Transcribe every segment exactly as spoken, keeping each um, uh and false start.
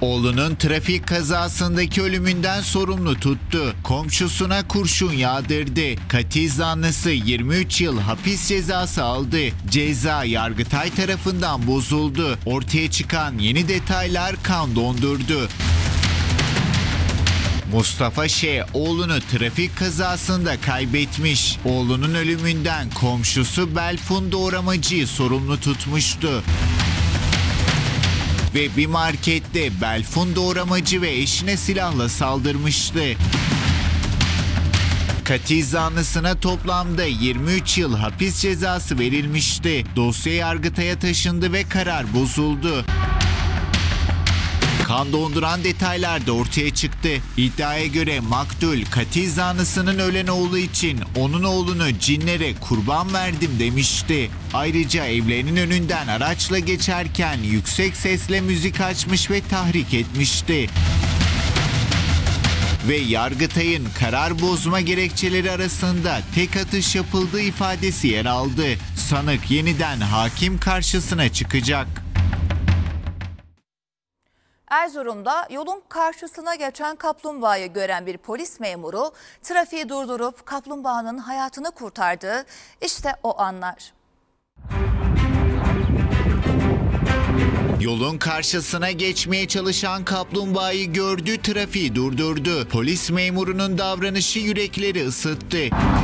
Oğlunun trafik kazasındaki ölümünden sorumlu tuttu. Komşusuna kurşun yağdırdı. Katil zanlısı yirmi üç yıl hapis cezası aldı. Ceza Yargıtay tarafından bozuldu. Ortaya çıkan yeni detaylar kan dondurdu. Mustafa Ş. oğlunu trafik kazasında kaybetmiş. Oğlunun ölümünden komşusu Belfun Doğramacı'yı sorumlu tutmuştu. Ve bir markette Belfun Doğramacı ve eşine silahla saldırmıştı. Katil zanlısına toplamda yirmi üç yıl hapis cezası verilmişti. Dosya Yargıtay'a taşındı ve karar bozuldu. Kan donduran detaylar da ortaya çıktı. İddiaya göre maktul katil zanlısının ölen oğlu için onun oğlunu cinlere kurban verdim demişti. Ayrıca evlerinin önünden araçla geçerken yüksek sesle müzik açmış ve tahrik etmişti. Ve Yargıtay'ın karar bozma gerekçeleri arasında tek atış yapıldığı ifadesi yer aldı. Sanık yeniden hakim karşısına çıkacak. Erzurum'da yolun karşısına geçen kaplumbağayı gören bir polis memuru trafiği durdurup kaplumbağanın hayatını kurtardı. İşte o anlar. Yolun karşısına geçmeye çalışan kaplumbağayı gördü, trafiği durdurdu. Polis memurunun davranışı yürekleri ısıttı.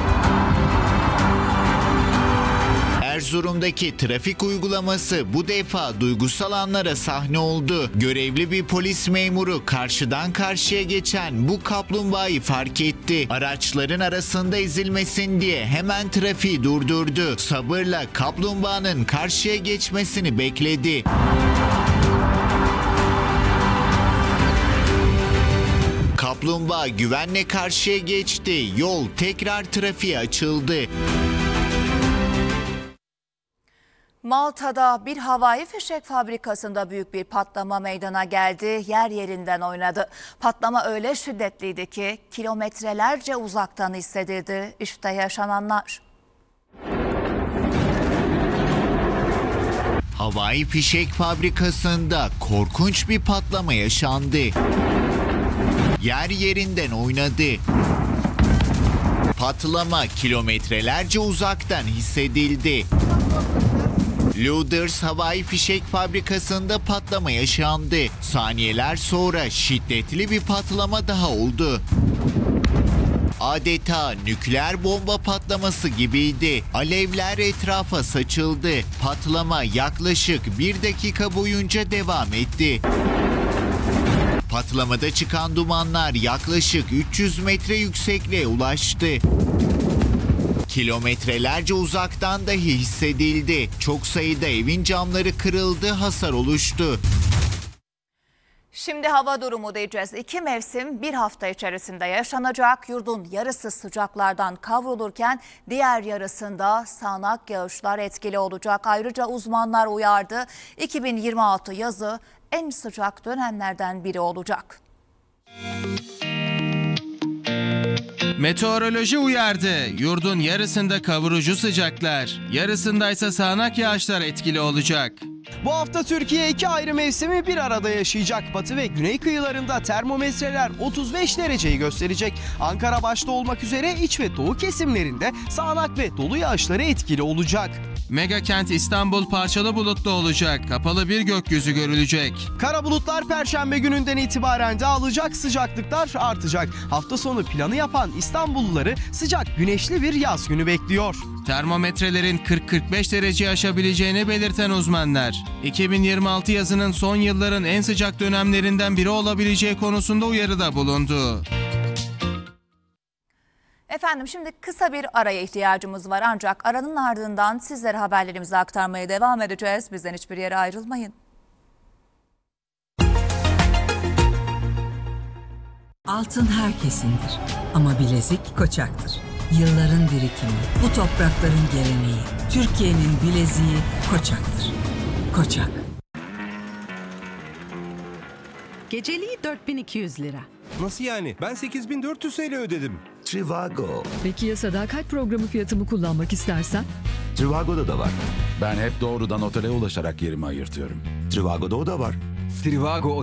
Erzurum'daki trafik uygulaması bu defa duygusal anlara sahne oldu. Görevli bir polis memuru karşıdan karşıya geçen bu kaplumbağayı fark etti. Araçların arasında ezilmesin diye hemen trafiği durdurdu. Sabırla kaplumbağanın karşıya geçmesini bekledi. Kaplumbağa güvenle karşıya geçti. Yol tekrar trafiğe açıldı. Malta'da bir havai fişek fabrikasında büyük bir patlama meydana geldi. Yer yerinden oynadı. Patlama öyle şiddetliydi ki kilometrelerce uzaktan hissedildi. İşte yaşananlar. Havai fişek fabrikasında korkunç bir patlama yaşandı. Yer yerinden oynadı. Patlama kilometrelerce uzaktan hissedildi. Loaders havai fişek fabrikasında patlama yaşandı. Saniyeler sonra şiddetli bir patlama daha oldu. Adeta nükleer bomba patlaması gibiydi. Alevler etrafa saçıldı. Patlama yaklaşık bir dakika boyunca devam etti. Patlamada çıkan dumanlar yaklaşık üç yüz metre yüksekliğe ulaştı. Kilometrelerce uzaktan dahi hissedildi. Çok sayıda evin camları kırıldı, hasar oluştu. Şimdi hava durumu diyeceğiz. İki mevsim bir hafta içerisinde yaşanacak. Yurdun yarısı sıcaklardan kavrulurken diğer yarısında sağanak yağışlar etkili olacak. Ayrıca uzmanlar uyardı. iki bin yirmi altı yazı en sıcak dönemlerden biri olacak. Meteoroloji uyardı. Yurdun yarısında kavurucu sıcaklar, yarısındaysa sağanak yağışlar etkili olacak. Bu hafta Türkiye iki ayrı mevsimi bir arada yaşayacak. Batı ve güney kıyılarında termometreler otuz beş dereceyi gösterecek. Ankara başta olmak üzere iç ve doğu kesimlerinde sağanak ve dolu yağışları etkili olacak. Mega kent İstanbul parçalı bulutlu olacak. Kapalı bir gökyüzü görülecek. Kara bulutlar Perşembe gününden itibaren dağılacak, sıcaklıklar artacak. Hafta sonu planı yapan İstanbulluları sıcak, güneşli bir yaz günü bekliyor. Termometrelerin kırk kırk beş dereceyi aşabileceğini belirten uzmanlar, iki bin yirmi altı yazının son yılların en sıcak dönemlerinden biri olabileceği konusunda uyarıda bulundu. Efendim şimdi kısa bir araya ihtiyacımız var ancak aranın ardından sizlere haberlerimizi aktarmaya devam edeceğiz. Bizden hiçbir yere ayrılmayın. Altın herkesindir ama bilezik Koçak'tır. Yılların birikimi, bu toprakların geleneği, Türkiye'nin bileziği Koçak'tır. Koçak. Geceliği dört bin iki yüz lira. Nasıl yani? Ben sekiz bin dört yüz T L ödedim. Trivago. Peki ya sadakat programı fiyatımı kullanmak istersen? Trivago'da da var. Ben hep doğrudan otele ulaşarak yerimi ayırtıyorum. Trivago'da o da var. Trivago